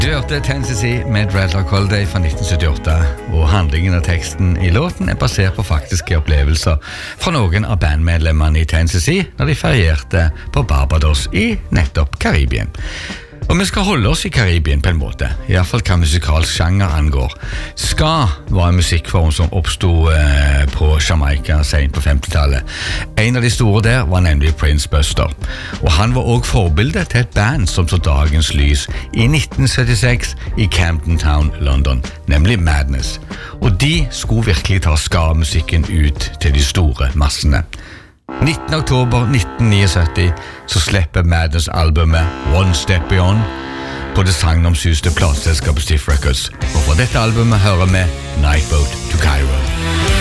Du hørte Tennessee med Rattler Holiday fra 1978, og handlingen av teksten i låten basert på faktiske opplevelser fra noen av bandmedlemmene i Tennessee når de ferierte på Barbados i nettopp Karibien. Og vi skal holde oss i Karibien på en måte, i hvert fall hva musikalsk sjanger angår. Ska var en musikkform som oppstod på Jamaica sent på 50-tallet. En av de store der var nemlig Prince Buster, og han var også forbildet til et band som så dagens lys i 1976 i Camden Town, London, nemlig Madness. Og de skulle virkelig ta ska-musikken ut til de store massene. 19. oktober 1979 så slipper Madness albumet One Step Beyond på det sagnomsuste plateselskapet Stiff Records, og fra dette albumet hører vi Nightboat to Cairo.